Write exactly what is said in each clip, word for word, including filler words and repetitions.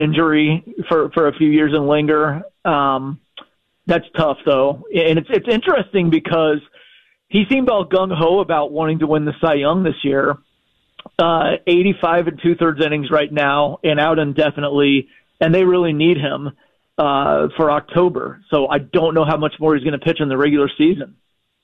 injury for, for a few years and linger. Um, that's tough, though. And it's it's interesting because he seemed all gung-ho about wanting to win the Cy Young this year. Uh, eighty-five and two-thirds innings right now and out indefinitely, and they really need him uh, for October. So I don't know how much more he's going to pitch in the regular season.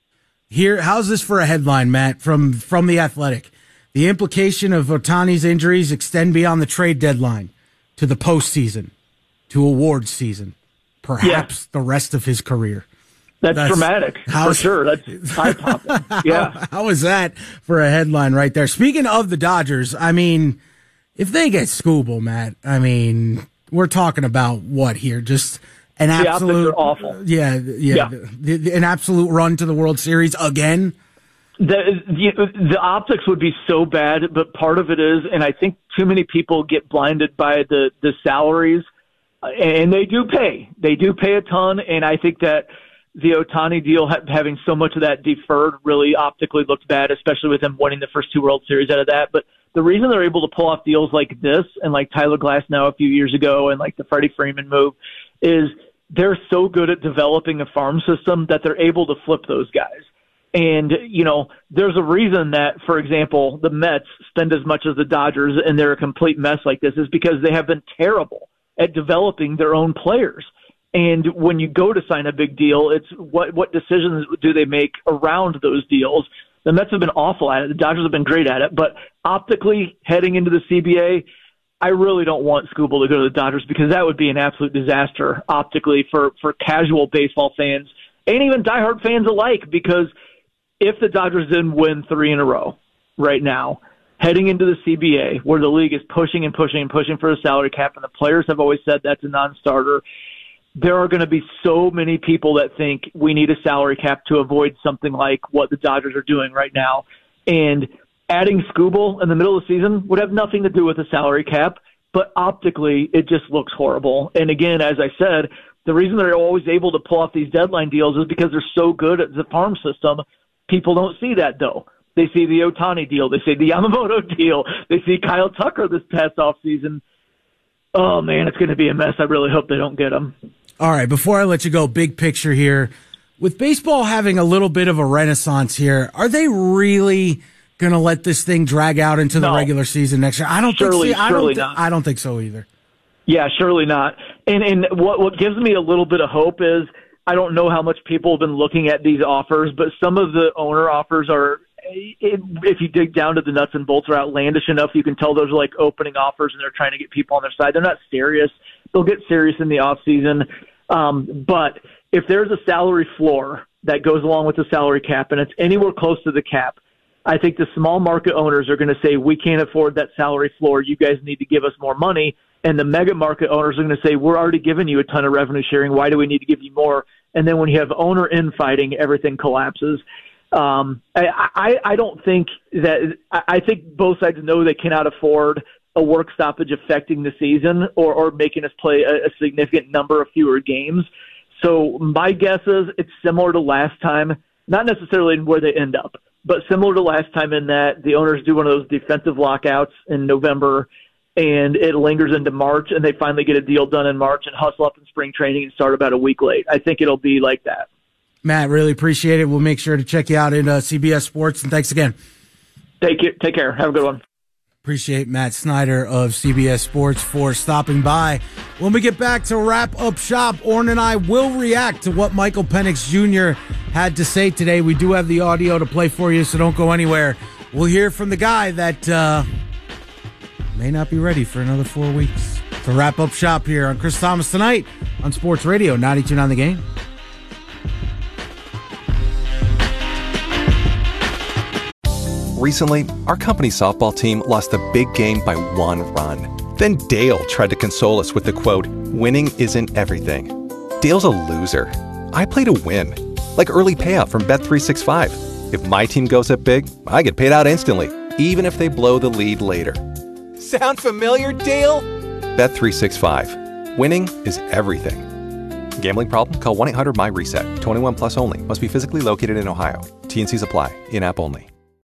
Here, how's this for a headline, Matt, from, from The Athletic? The implication of Ohtani's injuries extend beyond the trade deadline to the postseason, to awards season, perhaps yeah. the rest of his career. That's, That's dramatic, for sure. That's eye-popping. Yeah. How, how is that for a headline right there? Speaking of the Dodgers, I mean, if they get Skubal, Matt, I mean, we're talking about what here? Just an the absolute awful. Yeah, yeah, yeah. The, the, an absolute run to the World Series again. The, the the optics would be so bad, but part of it is, and I think too many people get blinded by the the salaries, and they do pay. They do pay a ton, and I think that the Ohtani deal, having so much of that deferred, really optically looked bad, especially with him winning the first two World Series out of that. But the reason they're able to pull off deals like this and like Tyler Glasnow a few years ago and like the Freddie Freeman move is they're so good at developing a farm system that they're able to flip those guys. And, you know, there's a reason that, for example, the Mets spend as much as the Dodgers and they're a complete mess like this is because they have been terrible at developing their own players. And when you go to sign a big deal, it's what what decisions do they make around those deals? The Mets have been awful at it. The Dodgers have been great at it. But optically, heading into the C B A, I really don't want Skubal to go to the Dodgers because that would be an absolute disaster optically for, for casual baseball fans and even diehard fans alike. Because if the Dodgers didn't win three in a row right now, heading into the C B A, where the league is pushing and pushing and pushing for a salary cap, and the players have always said that's a non-starter, there are going to be so many people that think we need a salary cap to avoid something like what the Dodgers are doing right now. And adding Skubal in the middle of the season would have nothing to do with the salary cap, but optically it just looks horrible. And again, as I said, the reason they're always able to pull off these deadline deals is because they're so good at the farm system. People don't see that, though. They see the Ohtani deal. They see the Yamamoto deal. They see Kyle Tucker this past offseason. Oh, man, it's going to be a mess. I really hope they don't get him. All right, before I let you go, big picture here. With baseball having a little bit of a renaissance here, are they really going to let this thing drag out into the no. regular season next year? I don't surely, think so. I surely don't, not. I don't think so either. Yeah, surely not. And and what what gives me a little bit of hope is I don't know how much people have been looking at these offers, but some of the owner offers are, if you dig down to the nuts and bolts, are outlandish enough. You can tell those are like opening offers and they're trying to get people on their side. They're not serious. They'll get serious in the off season. Um, but if there's a salary floor that goes along with the salary cap and it's anywhere close to the cap, I think the small market owners are going to say, we can't afford that salary floor. You guys need to give us more money. And the mega market owners are going to say, we're already giving you a ton of revenue sharing. Why do we need to give you more? And then when you have owner infighting, everything collapses. Um, I, I, I don't think that – I think both sides know they cannot afford a work stoppage affecting the season or, or making us play a, a significant number of fewer games. So my guess is it's similar to last time, not necessarily in where they end up, but similar to last time in that the owners do one of those defensive lockouts in November and it lingers into March and they finally get a deal done in March and hustle up in spring training and start about a week late. I think it'll be like that. Matt, really appreciate it. We'll make sure to check you out in uh, C B S Sports, and thanks again. Take it. Take care. Have a good one. Appreciate Matt Snyder of C B S Sports for stopping by. When we get back to wrap up shop, Orrin and I will react to what Michael Penix Junior had to say today. We do have the audio to play for you, so don't go anywhere. We'll hear from the guy that uh, may not be ready for another four weeks. To wrap up shop here on Chris Thomas Tonight on Sports Radio ninety-two point nine The Game. Recently, our company softball team lost a big game by one run. Then Dale tried to console us with the quote, "Winning isn't everything." Dale's a loser. I play to win. Like early payout from Bet three sixty-five. If my team goes up big, I get paid out instantly, even if they blow the lead later. Sound familiar, Dale? Bet three sixty-five. Winning is everything. Gambling problem? Call one eight hundred M Y RESET. twenty-one plus only. Must be physically located in Ohio. T and C's apply. In-app only.